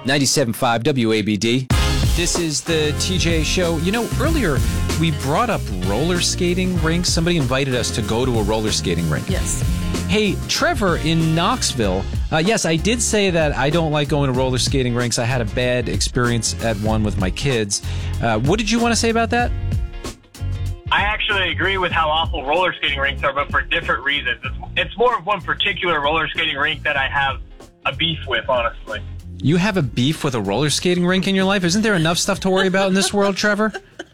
97.5 WABD. This is the TJ Show. You know, earlier we brought up roller skating rinks. Somebody invited us to go to a roller skating rink. Yes. Hey, Trevor in Knoxville. Yes, I did say that I don't like going to roller skating rinks. I had a bad experience at one with my kids. What did you want to say about that? I actually agree with how awful roller skating rinks are, but for different reasons. It's more of one particular roller skating rink that I have a beef with, honestly. You have a beef with a roller skating rink in your life? Isn't there enough stuff to worry about in this world, Trevor?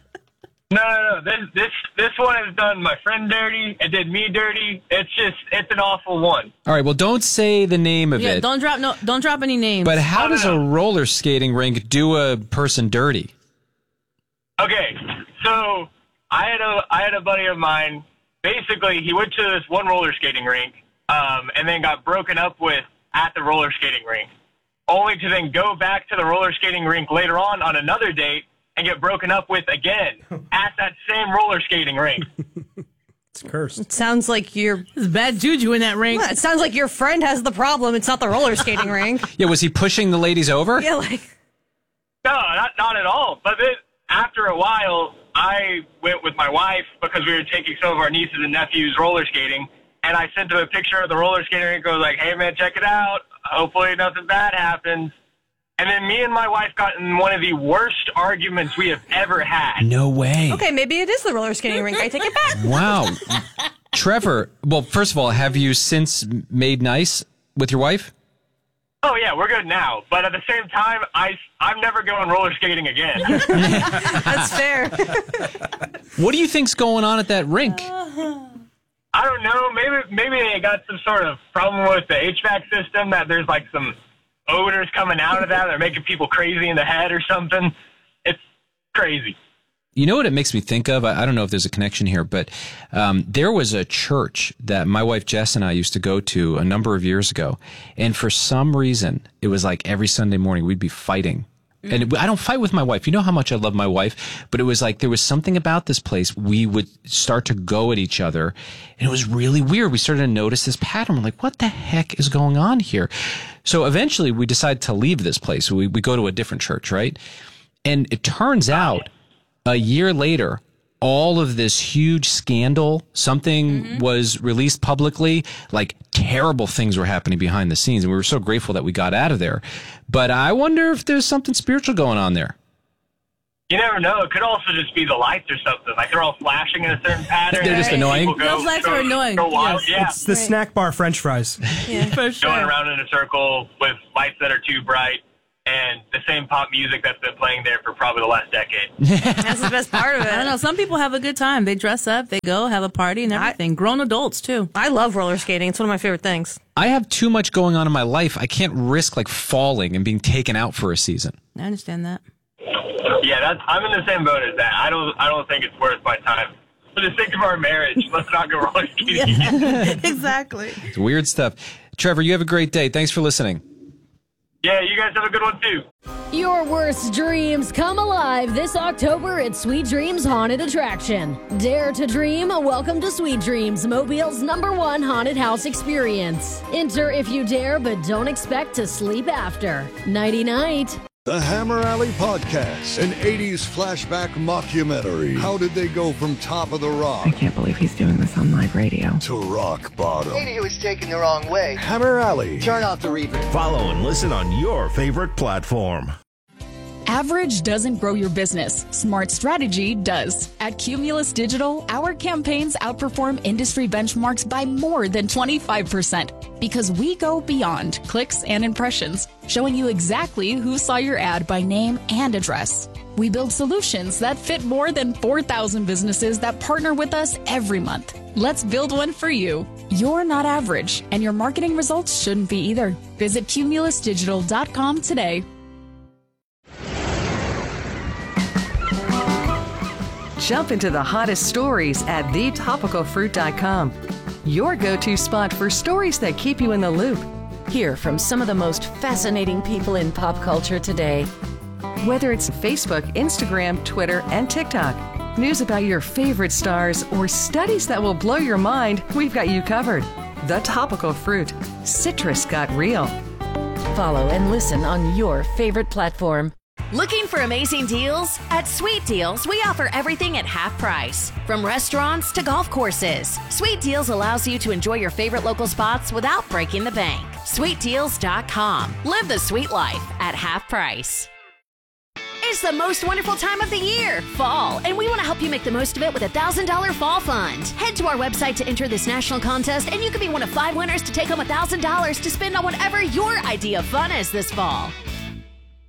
No. This one has done my friend dirty. It did me dirty. It's an awful one. All right, well, don't say the name of it. Don't drop any names. But how does a roller skating rink do a person dirty? Okay, so I had a buddy of mine. Basically, he went to this one roller skating rink, and then got broken up with at the roller skating rink, only to then go back to the roller skating rink later on another date and get broken up with again at that same roller skating rink. It's cursed. It sounds like there's bad juju in that rink. Well, it sounds like your friend has the problem. It's not the roller skating rink. Yeah, was he pushing the ladies over? Yeah, No, not at all. But then after a while, I went with my wife because we were taking some of our nieces and nephews roller skating, and I sent them a picture of the roller skating rink. I was like, hey, man, check it out. Hopefully nothing bad happens. And then me and my wife got in one of the worst arguments we have ever had. No way. Okay, maybe it is the roller skating rink. I take it back. Wow. Trevor, well, first of all, have you since made nice with your wife? Oh, yeah, we're good now. But at the same time, I'm never going roller skating again. That's fair. What do you think's going on at that rink? I don't know. Maybe they got some sort of problem with the HVAC system, that there's like some odors coming out of that. They're making people crazy in the head or something. It's crazy. You know what it makes me think of? I don't know if there's a connection here, but there was a church that my wife Jess and I used to go to a number of years ago. And for some reason, it was like every Sunday morning we'd be fighting. And I don't fight with my wife. You know how much I love my wife. But it was like there was something about this place. We would start to go at each other. And it was really weird. We started to notice this pattern. We're like, what the heck is going on here? So eventually we decided to leave this place. We go to a different church, right? And it turns out a year later, all of this huge scandal, something was released publicly, like terrible things were happening behind the scenes. And we were so grateful that we got out of there. But I wonder if there's something spiritual going on there. You never know. It could also just be the lights or something. Like they're all flashing in a certain pattern. They're just annoying. Those lights are annoying. Yes. Yeah. It's the snack bar French fries. Yeah, for sure. Going around in a circle with lights that are too bright and the same pop music that's been playing there for probably the last decade. That's the best part of it. I don't know. Some people have a good time. They dress up, they go, have a party and everything. Grown adults, too. I love roller skating. It's one of my favorite things. I have too much going on in my life. I can't risk like falling and being taken out for a season. I understand that. Yeah, I'm in the same boat as that. I don't think it's worth my time. For the sake of our marriage, let's not go roller skating. Yeah, exactly. It's weird stuff. Trevor, you have a great day. Thanks for listening. Yeah, you guys have a good one, too. Your worst dreams come alive this October at Sweet Dreams Haunted Attraction. Dare to dream? Welcome to Sweet Dreams, Mobile's #1 haunted house experience. Enter if you dare, but don't expect to sleep after. Nighty-night. The Hammer Alley Podcast, an 80s flashback mockumentary. How did they go from top of the rock? I can't believe he's doing this on live radio. To rock bottom. Maybe he was taken the wrong way. Hammer Alley. Turn off the reverb. Follow and listen on your favorite platform. Average doesn't grow your business. Smart strategy does. At Cumulus Digital, our campaigns outperform industry benchmarks by more than 25% because we go beyond clicks and impressions, showing you exactly who saw your ad by name and address. We build solutions that fit more than 4,000 businesses that partner with us every month. Let's build one for you. You're not average, and your marketing results shouldn't be either. Visit cumulusdigital.com today. Jump into the hottest stories at thetopicalfruit.com. Your go-to spot for stories that keep you in the loop. Hear from some of the most fascinating people in pop culture today. Whether it's Facebook, Instagram, Twitter, and TikTok, news about your favorite stars, or studies that will blow your mind, we've got you covered. The Topical Fruit. Citrus got real. Follow and listen on your favorite platform. Looking for amazing deals? At Sweet Deals, we offer everything at half price. From restaurants to golf courses, Sweet Deals allows you to enjoy your favorite local spots without breaking the bank. SweetDeals.com. Live the sweet life at half price. It's the most wonderful time of the year, fall, and we want to help you make the most of it with a $1,000 fall fund. Head to our website to enter this national contest, and you could be one of 5 winners to take home $1,000 to spend on whatever your idea of fun is this fall.